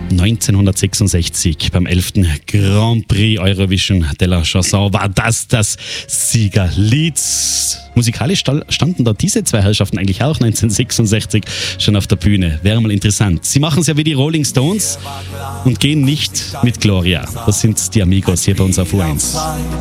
1966 beim 11. Grand Prix Eurovision de la Chanson war das Siegerlied. Musikalisch standen da diese zwei Herrschaften eigentlich auch 1966 schon auf der Bühne. Wäre mal interessant. Sie machen es ja wie die Rolling Stones und gehen nicht mit Gloria. Das sind die Amigos hier bei uns auf U1.